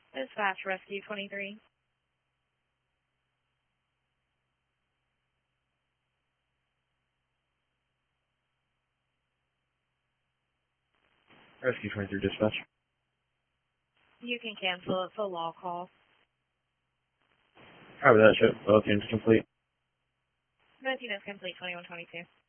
Dispatch Rescue 23. Rescue 23 dispatch. You can cancel it. It's a law call. Copy that, ship. Both units complete. Both units complete 2122.